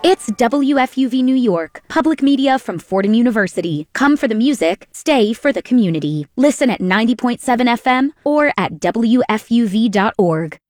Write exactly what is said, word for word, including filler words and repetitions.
It's W F U V New York, public media from Fordham University. Come for the music, stay for the community. Listen at ninety point seven F M or at W F U V dot org.